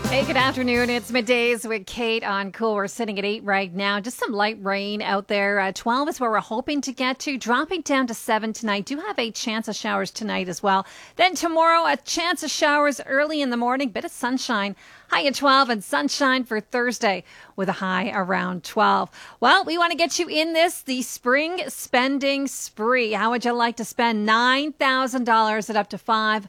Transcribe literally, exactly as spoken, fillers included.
Hey, good afternoon. It's middays with Kate on Cool. We're sitting at eight right now. Just some light rain out there. Uh, twelve is where we're hoping to get to. Dropping down to seven tonight. Do have a chance of showers tonight as well. Then tomorrow, a chance of showers early in the morning. Bit of sunshine. High at twelve and sunshine for Thursday with a high around twelve. Well, we want to get you in this, the spring spending spree. How would you like to spend nine thousand dollars at up to five